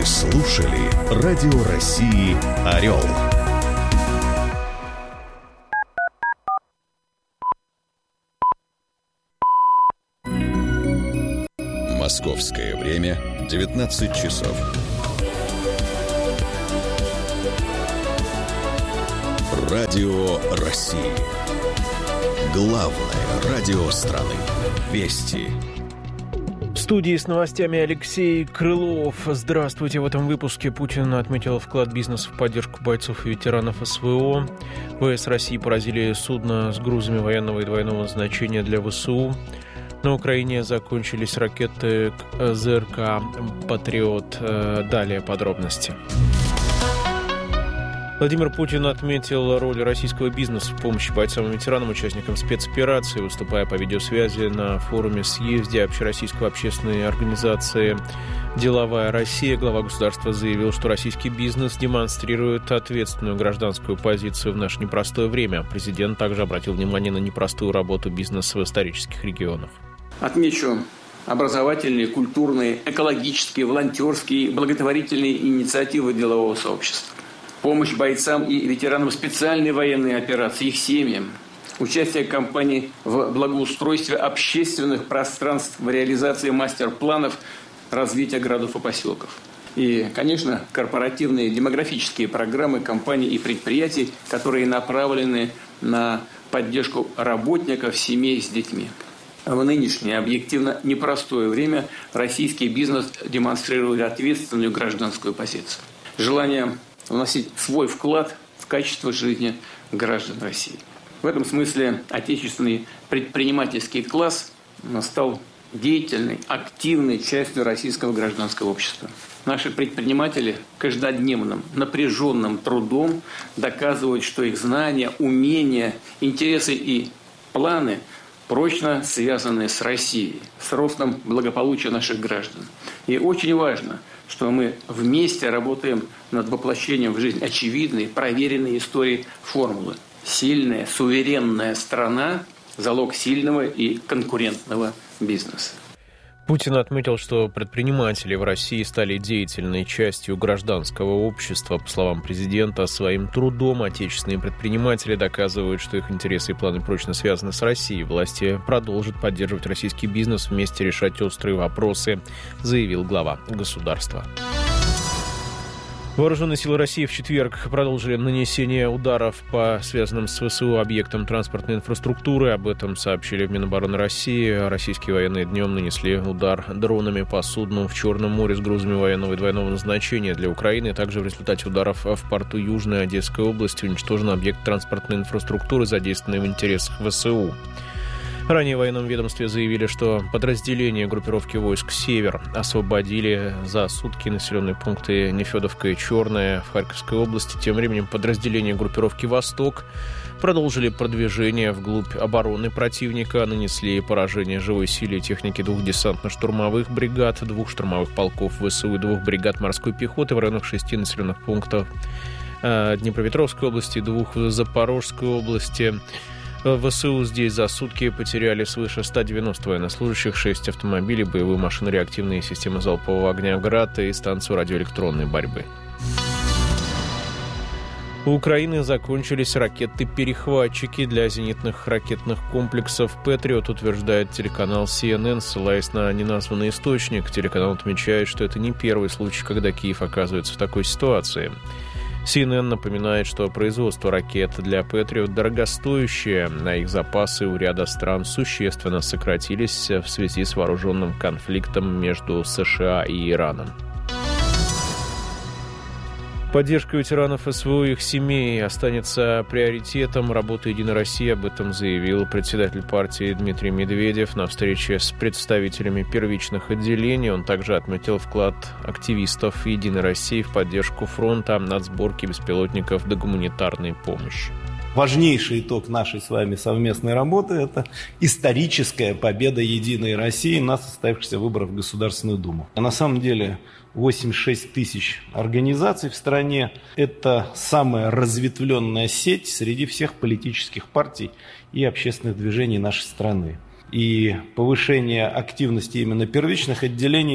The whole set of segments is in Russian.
Вы слушали Радио России «Орел». Московское время 19 часов. Радио России. Главное радио страны. Вести. В студии с новостями Алексей Крылов. Здравствуйте. В этом выпуске Путин отметил вклад бизнеса в поддержку бойцов и ветеранов СВО. ВС России поразили судно с грузами военного и двойного значения для ВСУ. На Украине закончились ракеты к ЗРК «Патриот». Далее подробности. Владимир Путин отметил роль российского бизнеса в помощи бойцам и ветеранам, участникам спецоперации. Выступая по видеосвязи на форуме-съезде Общероссийской общественной организации «Деловая Россия», глава государства заявил, что российский бизнес демонстрирует ответственную гражданскую позицию в наше непростое время. Президент также обратил внимание на непростую работу бизнеса в исторических регионах. Отмечу образовательные, культурные, экологические, волонтерские, благотворительные инициативы делового сообщества. Помощь бойцам и ветеранам специальной военной операции, их семьям. Участие компаний в благоустройстве общественных пространств, в реализации мастер-планов развития городов и поселков. И, конечно, корпоративные демографические программы компаний и предприятий, которые направлены на поддержку работников, семей с детьми. В нынешнее объективно непростое время российский бизнес демонстрирует ответственную гражданскую позицию. Желание вносить свой вклад в качество жизни граждан России. В этом смысле отечественный предпринимательский класс стал деятельной, активной частью российского гражданского общества. Наши предприниматели каждодневным, напряженным трудом доказывают, что их знания, умения, интересы и планы прочно связаны с Россией, с ростом благополучия наших граждан. И очень важно, что мы вместе работаем над воплощением в жизнь очевидной, проверенной истории формулы. Сильная, суверенная страна – залог сильного и конкурентного бизнеса. Путин отметил, что предприниматели в России стали деятельной частью гражданского общества. По словам президента, своим трудом отечественные предприниматели доказывают, что их интересы и планы прочно связаны с Россией. Власти продолжат поддерживать российский бизнес, вместе решать острые вопросы, заявил глава государства. Вооруженные силы России в четверг продолжили нанесение ударов по связанным с ВСУ объектам транспортной инфраструктуры. Об этом сообщили в Минобороны России. Российские военные днем нанесли удар дронами по судну в Черном море с грузами военного и двойного назначения для Украины. Также в результате ударов в порту Южной Одесской области уничтожен объект транспортной инфраструктуры, задействованный в интересах ВСУ. Ранее в военном ведомстве заявили, что подразделения группировки войск «Север» освободили за сутки населенные пункты Нефедовка и Черная в Харьковской области. Тем временем подразделения группировки «Восток» продолжили продвижение вглубь обороны противника, нанесли поражение живой силе и технике 2 десантно-штурмовых бригад, 2 штурмовых полков ВСУ и 2 бригад морской пехоты в районах 6 населенных пунктов Днепропетровской области, 2 в Запорожской области. ВСУ здесь за сутки потеряли свыше 190 военнослужащих, 6 автомобилей, боевую машину, реактивные системы залпового огня «Град» и станцию радиоэлектронной борьбы. У Украины закончились ракеты-перехватчики для зенитных ракетных комплексов «Патриот», утверждает телеканал CNN, ссылаясь на неназванный источник. Телеканал отмечает, что это не первый случай, когда Киев оказывается в такой ситуации. CNN напоминает, что производство ракет для «Патриот» дорогостоящее, а их запасы у ряда стран существенно сократились в связи с вооруженным конфликтом между США и Ираном. Поддержка ветеранов СВО и их семей останется приоритетом работы «Единой России». Об этом заявил председатель партии Дмитрий Медведев на встрече с представителями первичных отделений. Он также отметил вклад активистов «Единой России» в поддержку фронта от сборки беспилотников до гуманитарной помощи. Важнейший итог нашей с вами совместной работы – это историческая победа «Единой России» на состоявшихся выборах в Государственную Думу. А на самом деле 86 тысяч организаций в стране – это самая разветвленная сеть среди всех политических партий и общественных движений нашей страны. И повышение активности именно первичных отделений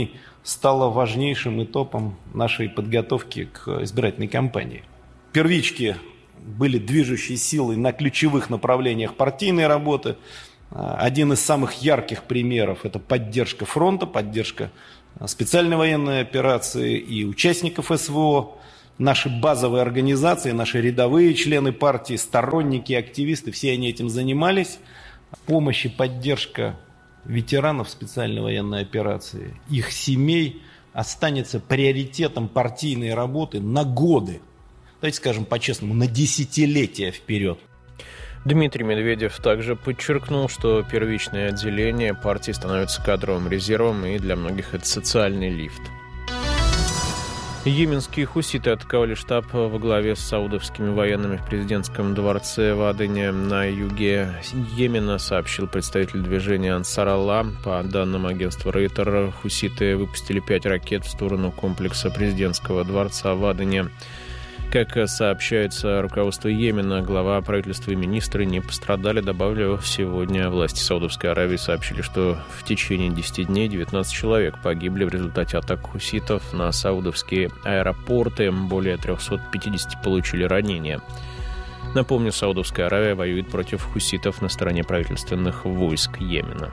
стало важнейшим этапом нашей подготовки к избирательной кампании. Первички были движущей силой на ключевых направлениях партийной работы. Один из самых ярких примеров – это поддержка фронта, поддержка специальной военной операции и участников СВО. Наши базовые организации, наши рядовые члены партии, сторонники, активисты, все они этим занимались. Помощь и поддержка ветеранов специальной военной операции, их семей останется приоритетом партийной работы на годы. Давайте скажем по-честному, на десятилетия вперед. Дмитрий Медведев также подчеркнул, что первичное отделение партии становится кадровым резервом, и для многих это социальный лифт. Йеменские хуситы атаковали штаб во главе с саудовскими военными в президентском дворце в Адене на юге Йемена, сообщил представитель движения Ансар Аллах. По данным агентства Рейтер, хуситы выпустили 5 ракет в сторону комплекса президентского дворца в Адене. Как сообщается руководство Йемена, глава правительства и министры не пострадали. Добавлю, сегодня власти Саудовской Аравии сообщили, что в течение 10 дней 19 человек погибли в результате атак хуситов на саудовские аэропорты. Более 350 получили ранения. Напомню, Саудовская Аравия воюет против хуситов на стороне правительственных войск Йемена.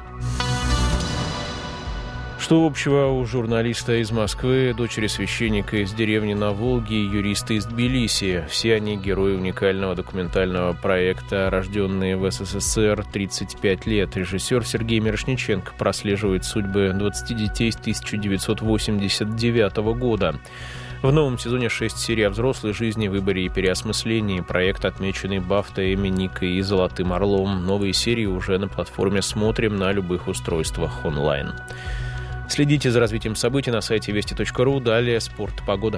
Что общего у журналиста из Москвы, дочери священника из деревни на Волге и юриста из Тбилиси? Все они герои уникального документального проекта, рожденные в СССР 35 лет. Режиссер Сергей Мирошниченко прослеживает судьбы 20 детей с 1989 года. В новом сезоне 6 серий о взрослой жизни, выборе и переосмыслении. Проект, отмеченный Бафтой, Эмми, Никой и Золотым Орлом. Новые серии уже на платформе «Смотрим» на любых устройствах онлайн. Следите за развитием событий на сайте вести.ру. Далее спорт, погода.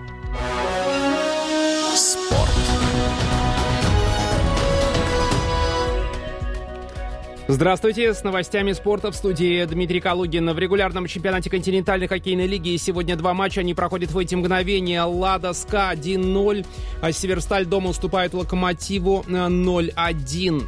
Спорт. Здравствуйте, с новостями спорта в студии Дмитрий Калугин. В регулярном чемпионате континентальной хоккейной лиги сегодня 2 матча, они проходят в эти мгновения. Лада СКА 1-0, а Северсталь дома уступает Локомотиву 0-1.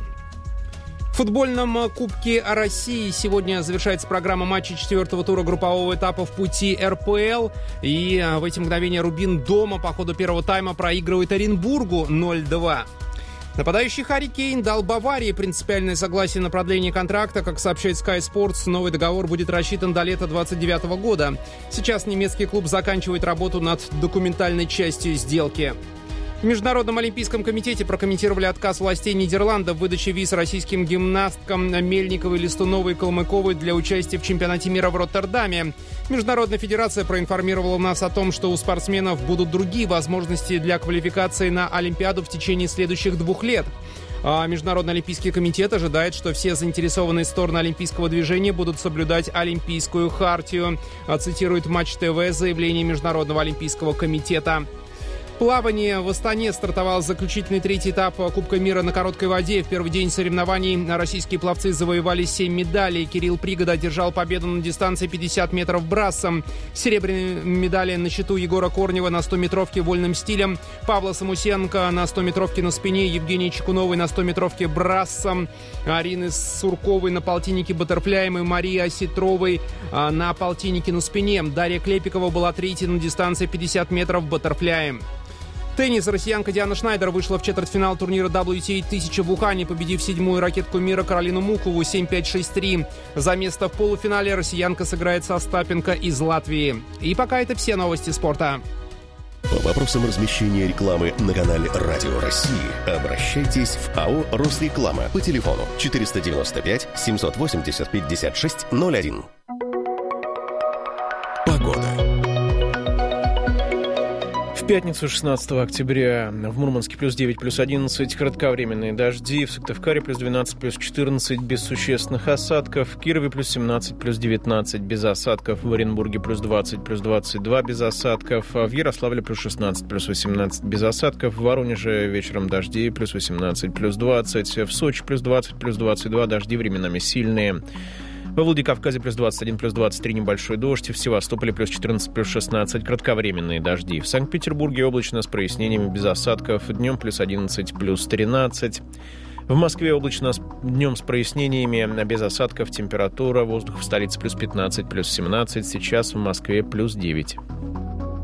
В футбольном Кубке России сегодня завершается программа матчей 4-го тура группового этапа в пути РПЛ. И в эти мгновения Рубин дома по ходу первого тайма проигрывает Оренбургу 0-2. Нападающий Харри Кейн дал Баварии принципиальное согласие на продление контракта. Как сообщает Sky Sports, новый договор будет рассчитан до лета 2029 года. Сейчас немецкий клуб заканчивает работу над документальной частью сделки. В Международном олимпийском комитете прокомментировали отказ властей Нидерландов в выдаче виз российским гимнасткам Мельниковой, Листуновой и Калмыковой для участия в чемпионате мира в Роттердаме. Международная федерация проинформировала нас о том, что у спортсменов будут другие возможности для квалификации на Олимпиаду в течение следующих 2 лет. А Международный олимпийский комитет ожидает, что все заинтересованные стороны олимпийского движения будут соблюдать Олимпийскую хартию, цитирует Матч ТВ заявление Международного олимпийского комитета. Плавание в Астане стартовал заключительный 3-й этап Кубка мира на короткой воде. В первый день соревнований российские пловцы завоевали 7 медалей. Кирилл Пригода одержал победу на дистанции 50 метров брасом. Серебряные медали на счету Егора Корнева на 100-метровке вольным стилем, Павла Самусенко на 100-метровке на спине, Евгении Чекуновой на 100-метровке брасом, Арины Сурковой на полтиннике баттерфляем и Марии Осетровой на полтиннике на спине. Дарья Клепикова была 3-й на дистанции 50 метров баттерфляем. Теннис. Россиянка Диана Шнайдер вышла в четвертьфинал турнира WTA 1000 в Ухане, победив 7-ю ракетку мира Каролину Мухову 7-5-6-3. За место в полуфинале россиянка сыграет со Остапенко из Латвии. И пока это все новости спорта. По вопросам размещения рекламы на канале Радио России обращайтесь в АО «Росреклама» по телефону 495 780 56 01. Погода. В пятницу, 16 октября, в Мурманске плюс 9, плюс 11, кратковременные дожди, в Сыктывкаре плюс 12, плюс 14, без существенных осадков, в Кирове плюс 17, плюс 19, без осадков, в Оренбурге плюс 20, плюс 22, без осадков, в Ярославле плюс 16, плюс 18, без осадков, в Воронеже вечером дожди, плюс 18, плюс 20, в Сочи плюс 20, плюс 22, дожди временами сильные. Во Владикавказе плюс 21, плюс 23 небольшой дождь. В Севастополе плюс 14, плюс 16 кратковременные дожди. В Санкт-Петербурге облачно с прояснениями без осадков. Днем плюс 11, плюс 13. В Москве облачно днем с прояснениями, без осадков, температура воздуха в столице плюс 15, плюс 17, сейчас в Москве плюс 9.